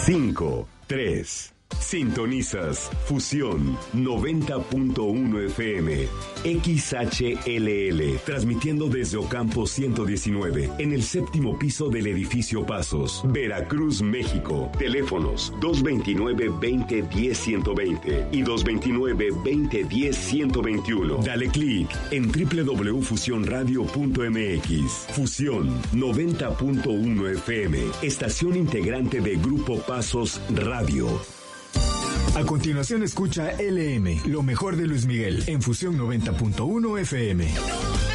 5, 3. Sintonizas Fusión 90.1 FM, XHLL, transmitiendo desde Ocampo 119, en el séptimo piso del edificio Pasos, Veracruz, México. Teléfonos 229-2010-120 y 229-2010-121. Dale clic en www.fusionradio.mx. Fusión 90.1 FM, estación integrante de Grupo Pasos Radio. A continuación escucha LM, lo mejor de Luis Miguel, en Fusión 90.1 FM.